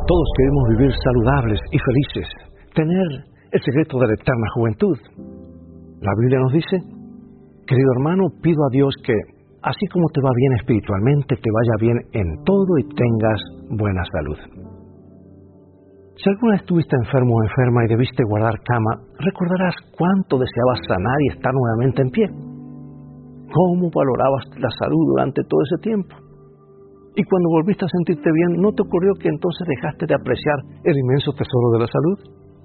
Todos queremos vivir saludables y felices, tener el secreto de la eterna juventud. La Biblia nos dice: querido hermano, pido a Dios que, así como te va bien espiritualmente, te vaya bien en todo y tengas buena salud. Si alguna vez estuviste enfermo o enferma y debiste guardar cama, recordarás cuánto deseabas sanar y estar nuevamente en pie. Cómo valorabas la salud durante todo ese tiempo. Y cuando volviste a sentirte bien, ¿no te ocurrió que entonces dejaste de apreciar el inmenso tesoro de la salud?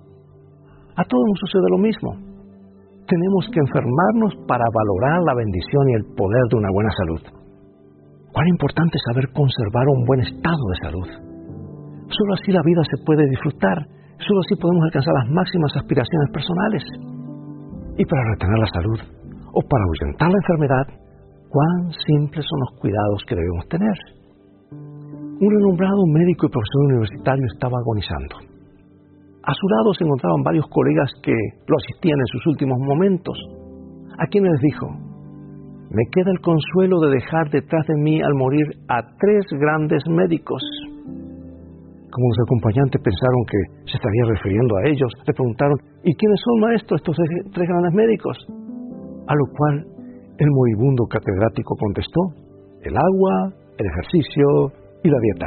A todos nos sucede lo mismo. Tenemos que enfermarnos para valorar la bendición y el poder de una buena salud. Cuán importante es saber conservar un buen estado de salud. Solo así la vida se puede disfrutar, solo así podemos alcanzar las máximas aspiraciones personales. Y para retener la salud, o para ahuyentar la enfermedad, cuán simples son los cuidados que debemos tener. Un renombrado médico y profesor universitario estaba agonizando. A su lado se encontraban varios colegas que lo asistían en sus últimos momentos, a quienes les dijo: me queda el consuelo de dejar detrás de mí al morir a 3 grandes médicos. Como los acompañantes pensaron que se estaría refiriendo a ellos, le preguntaron: ¿y quiénes son, maestro, estos 3 grandes médicos? A lo cual el moribundo catedrático contestó: el agua, el ejercicio y la dieta.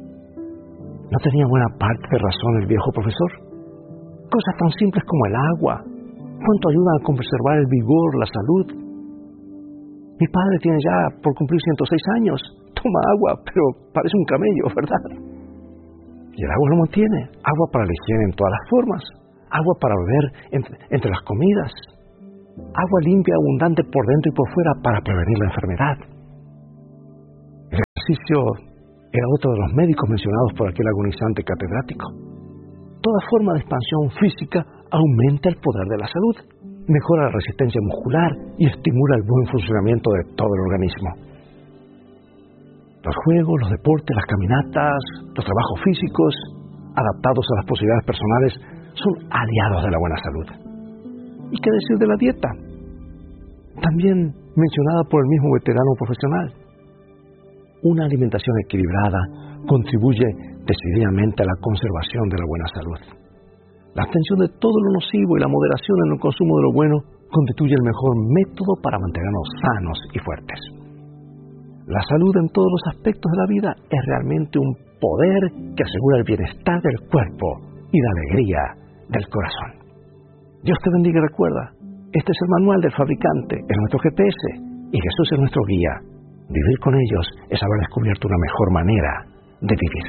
¿No tenía buena parte de razón el viejo profesor? Cosas tan simples como el agua, cuánto ayudan a conservar el vigor, la salud. Mi padre tiene ya por cumplir 106 años, toma agua, pero parece un camello, ¿verdad? Y el agua lo mantiene, agua para la higiene en todas las formas, agua para beber entre las comidas, agua limpia, abundante por dentro y por fuera para prevenir la enfermedad. El ejercicio era otro de los médicos mencionados por aquel agonizante catedrático. Toda forma de expansión física aumenta el poder de la salud, mejora la resistencia muscular y estimula el buen funcionamiento de todo el organismo. Los juegos, los deportes, las caminatas, los trabajos físicos, adaptados a las posibilidades personales, son aliados de la buena salud. ¿Y qué decir de la dieta? También mencionada por el mismo veterano profesional. Una alimentación equilibrada contribuye decididamente a la conservación de la buena salud. La abstención de todo lo nocivo y la moderación en el consumo de lo bueno constituye el mejor método para mantenernos sanos y fuertes. La salud en todos los aspectos de la vida es realmente un poder que asegura el bienestar del cuerpo y la alegría del corazón. Dios te bendiga y recuerda, este es el manual del fabricante, es nuestro GPS y Jesús es nuestro guía. Vivir con ellos es haber descubierto una mejor manera de vivir.